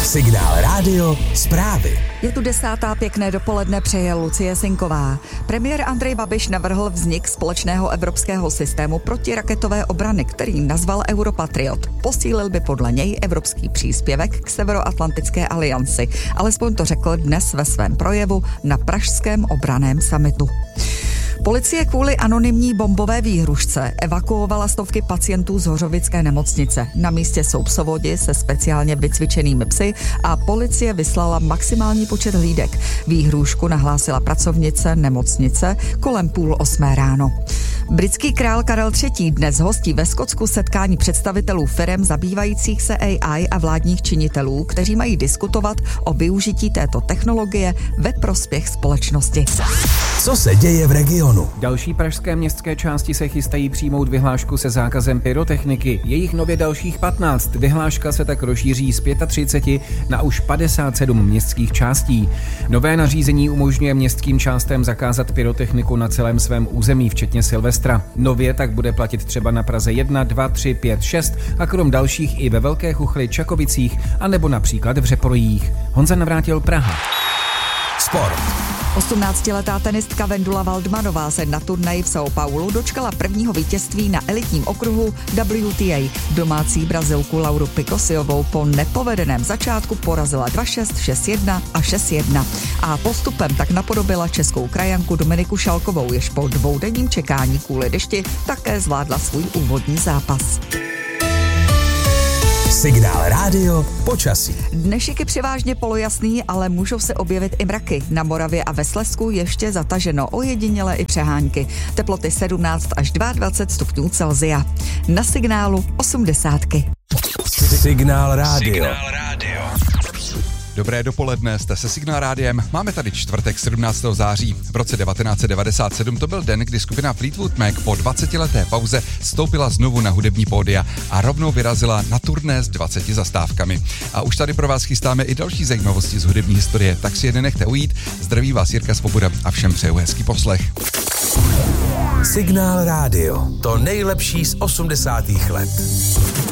Signál rádio, zprávy. Je tu 10. pěkné dopoledne, přeje Lucie Sinková. Premiér Andrej Babiš navrhl vznik společného evropského systému protiraketové obrany, který nazval Europatriot. Posílil by podle něj evropský příspěvek k Severoatlantické alianci. Alespoň to řekl dnes ve svém projevu na pražském obranném summitu. Policie kvůli anonymní bombové výhrušce evakuovala stovky pacientů z Hořovické nemocnice. Na místě jsou psovodi se speciálně vycvičenými psy a policie vyslala maximální počet hlídek. Výhrušku nahlásila pracovnice nemocnice kolem 7:30 ráno. Britský král Karel III. Dnes hostí ve Skotsku setkání představitelů firem zabývajících se AI a vládních činitelů, kteří mají diskutovat o využití této technologie ve prospěch společnosti. Co se děje v regionu? Další pražské městské části se chystají přijmout vyhlášku se zákazem pyrotechniky. Je jich nově dalších 15. Vyhláška se tak rozšíří z 35 na už 57 městských částí. Nové nařízení umožňuje městským částem zakázat pyrotechniku na celém svém území, včetně Silvestra. Nově tak bude platit třeba na Praze 1, 2, 3, 5, 6 a krom dalších i ve Velké Chuchli, Čakovicích a nebo například v Řeporojích. Honza Navrátil, Praha. Sport. 18letá tenistka Vendula Waldmanová se na turnaji v São Paulo dočkala prvního vítězství na elitním okruhu WTA. Domácí Brazilku Lauru Picosiovou po nepovedeném začátku porazila 2-6, 6-1 a 6-1. A postupem tak napodobila českou krajanku Dominiku Šalkovou, jež po dvoudenním čekání kvůli dešti také zvládla svůj úvodní zápas. Signál rádio, počasí. Dnešek je převážně polojasný, ale můžou se objevit i mraky. Na Moravě a ve Slezsku ještě zataženo, ojediněle i přehánky. Teploty 17 až 22 stupňů Celsia. Na signálu 80. Signál rádio. Dobré dopoledne, jste se Signál rádiem. Máme tady čtvrtek 17. září. V roce 1997 to byl den, kdy skupina Fleetwood Mac po 20leté pauze vstoupila znovu na hudební pódia a rovnou vyrazila na turné s 20 zastávkami. A už tady pro vás chystáme i další zajímavosti z hudební historie, tak si je nenechte ujít. Zdraví vás Jirka Svoboda a všem přeju hezký poslech. Signál rádio, to nejlepší z 80. let.